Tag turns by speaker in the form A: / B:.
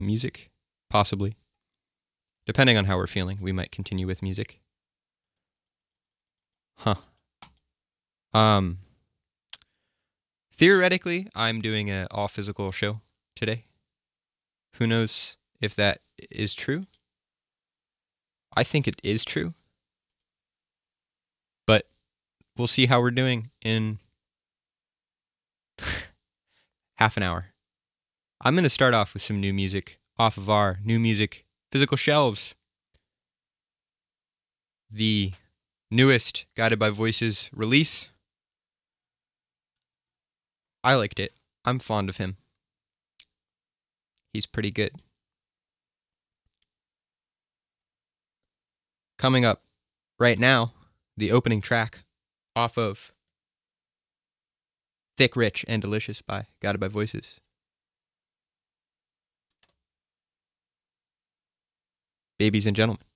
A: music, possibly. Depending on how we're feeling, we might continue with music. Huh. Theoretically, I'm doing an all-physical show today. Who knows if that is true? I think it is true. But we'll see how we're doing in half an hour. I'm going to start off with some new music off of our new music physical shelves. The newest Guided by Voices release. I liked it. I'm fond of him. He's pretty good. Coming up right now, the opening track off of Thick, Rich, and Delicious by Guided by Voices. Babies and gentlemen.